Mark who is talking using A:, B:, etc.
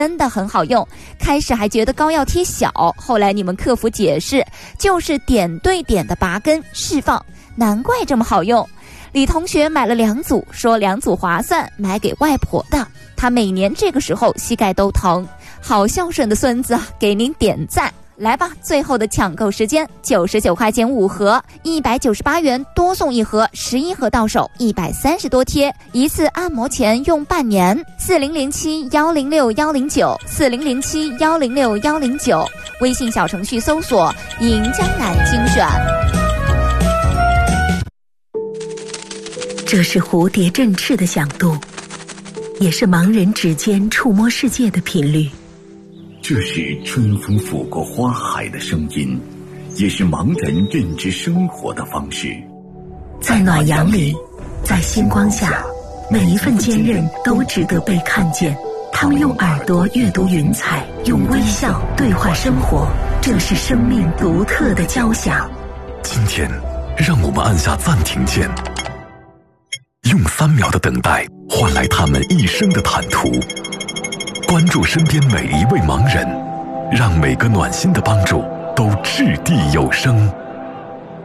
A: 真的很好用，开始还觉得膏药贴小，后来你们客服解释就是点对点的拔根释放，难怪这么好用。李同学买了2组，说2组划算，买给外婆的，她每年这个时候膝盖都疼，好孝顺的孙子啊，给您点赞。来吧，最后的抢购时间，99块钱5盒，198元多送1盒，11盒到手，130多贴，一次按摩前用半年。4007106109，4007106109，微信小程序搜索银江南精选。
B: 这是蝴蝶振翅的响度，也是盲人指尖触摸世界的频率。
C: 这是春风拂过花海的声音，也是盲人认知生活的方式。
B: 在暖阳里，在星光下，每一份坚韧都值得被看见。他们用耳朵阅读云彩，用微笑对话生活，这是生命独特的交响。
D: 今天，让我们按下暂停键，用3秒的等待换来他们一生的坦途。关注身边每一位盲人，让每个暖心的帮助都掷地有声。